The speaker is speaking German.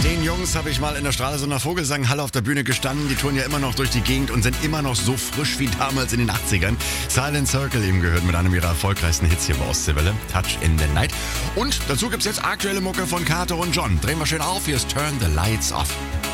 Den Jungs habe ich mal in der Stralsunder Vogelsang-Halle auf der Bühne gestanden. Die touren ja immer noch durch die Gegend und sind immer noch so frisch wie damals in den 80ern. Silent Circle eben gehört mit einem ihrer erfolgreichsten Hits hier bei Ostseewelle, Touch in the Night. Und dazu gibt's jetzt aktuelle Mucke von Kato und John. Drehen wir schön auf, hier ist Turn the Lights Off.